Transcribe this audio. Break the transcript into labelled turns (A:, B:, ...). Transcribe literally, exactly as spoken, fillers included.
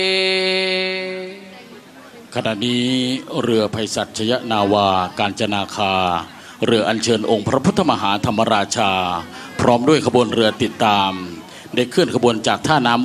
A: ขณะนี้เรือไพศาลชยนาวาการจนาคาเรืออัญเชิญองค์พระพุทธมหาธรรมราชาพร้อมด้วยขบวนเรือติดตามได้เคลื่อนขบวนจากท่าน้ำ